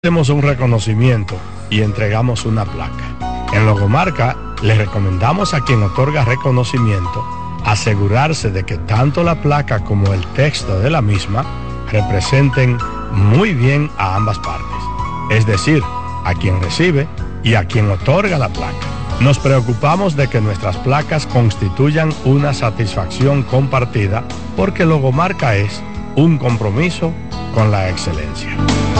Hacemos un reconocimiento y entregamos una placa. En Logomarca le recomendamos a quien otorga reconocimiento asegurarse de que tanto la placa como el texto de la misma representen muy bien a ambas partes, es decir, a quien recibe y a quien otorga la placa. Nos preocupamos de que nuestras placas constituyan una satisfacción compartida porque Logomarca es un compromiso con la excelencia.